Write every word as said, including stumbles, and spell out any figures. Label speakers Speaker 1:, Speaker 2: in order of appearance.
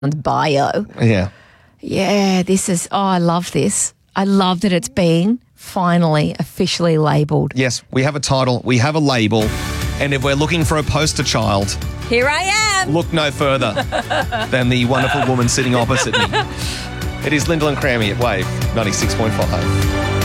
Speaker 1: bio.
Speaker 2: Yeah.
Speaker 1: Yeah, this is, oh, I love this. I love that it's been finally officially labelled.
Speaker 2: Yes, we have a title, we have a label, and if we're looking for a poster child,
Speaker 1: here I am.
Speaker 2: Look no further than the wonderful woman sitting opposite me. It is Lyndall and Crammy at Wave ninety-six point five.